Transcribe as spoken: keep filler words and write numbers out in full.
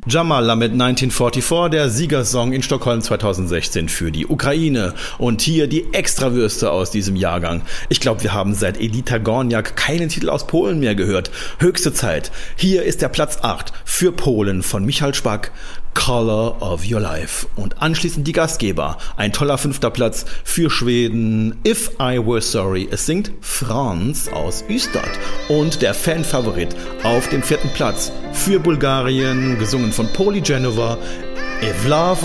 Jamala mit neunzehnhundertvierundvierzig, der Siegersong in Stockholm zweitausendsechzehn für die Ukraine. Und hier die Extrawürste aus diesem Jahrgang. Ich glaube, wir haben seit Elita Gorniak keinen Titel aus Polen mehr gehört. Höchste Zeit. Hier ist der Platz acht für Polen von Michal Szpak, Color of Your Life. Und anschließend die Gastgeber. Ein toller fünfter Platz für Schweden, If I Were Sorry. Es singt Franz aus Ystad. Und der Fanfavorit auf dem vierten Platz für Bulgarien, gesungen von Poli Genova, Evla